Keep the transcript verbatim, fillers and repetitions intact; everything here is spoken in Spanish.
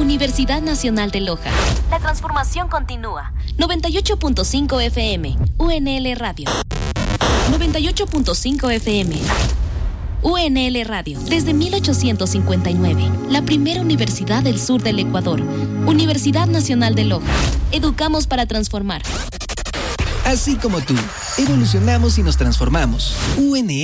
Universidad Nacional de Loja. La transformación continúa. noventa y ocho punto cinco F M, U N L Radio. noventa y ocho punto cinco F M, U N L Radio. Desde mil ochocientos cincuenta y nueve, la primera universidad del sur del Ecuador. Universidad Nacional de Loja. Educamos para transformar. Así como tú, evolucionamos y nos transformamos. U N L